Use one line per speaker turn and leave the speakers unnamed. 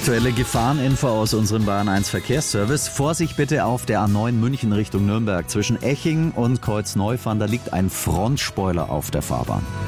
aktuelle Gefahreninfo aus unserem Bayern 1 Verkehrsservice. Vorsicht bitte auf der A9 München Richtung Nürnberg. Zwischen Eching und Kreuzneufahren, da liegt ein Frontspoiler auf der Fahrbahn.